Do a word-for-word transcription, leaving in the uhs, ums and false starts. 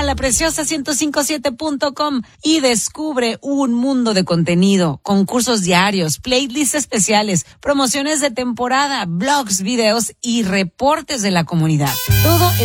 la preciosa ciento cinco punto siete punto com y descubre un mundo de contenido, concursos diarios, playlists especiales, promociones de temporada, blogs, videos y reportes de la comunidad. Todo en